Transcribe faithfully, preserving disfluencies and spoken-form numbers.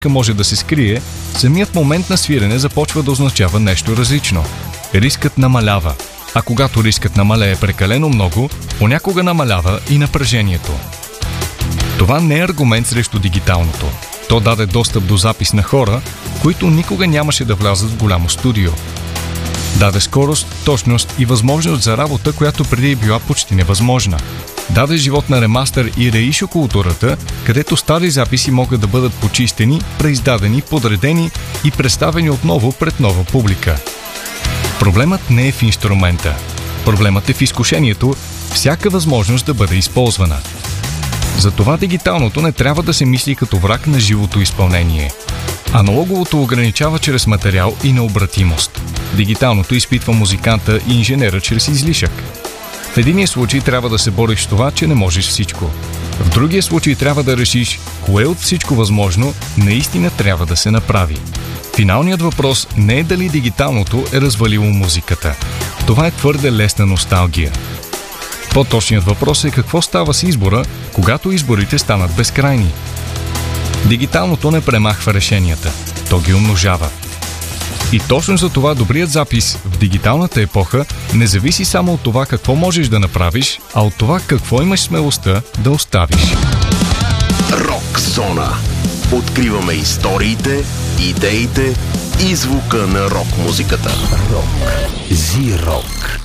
може да се скрие, самият момент на свирене започва да означава нещо различно. Рискът намалява, а когато рискът намалее прекалено много, понякога намалява и напрежението. Това не е аргумент срещу дигиталното. То даде достъп до запис на хора, които никога нямаше да влязат в голямо студио. Даде скорост, точност и възможност за работа, която преди е била почти невъзможна. Даде живот на ремастър и реишо културата, където стари записи могат да бъдат почистени, преиздадени, подредени и представени отново пред нова публика. Проблемът не е в инструмента. Проблемът е в изкушението всяка възможност да бъде използвана. Затова дигиталното не трябва да се мисли като враг на живото изпълнение. Аналоговото ограничава чрез материал и необратимост. Дигиталното изпитва музиканта и инженера чрез излишък. В единия случай трябва да се бориш с това, че не можеш всичко. В другия случай трябва да решиш, кое от всичко възможно наистина трябва да се направи. Финалният въпрос не е дали дигиталното е развалило музиката. Това е твърде лесна носталгия. По-точният въпрос е какво става с избора, когато изборите станат безкрайни. Дигиталното не премахва решенията, то ги умножава. И точно за това добрият запис в дигиталната епоха не зависи само от това какво можеш да направиш, а от това какво имаш смелостта да оставиш. Рок Зона. Откриваме историите, идеите и звука на рок музиката. Рок. Зи-рок.